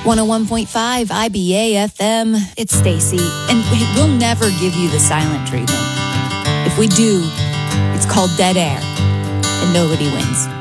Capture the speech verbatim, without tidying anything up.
one oh one point five I B A F M. It's Stacy, and hey, we'll never give you the silent treatment. If we do, it's called dead air, and nobody wins.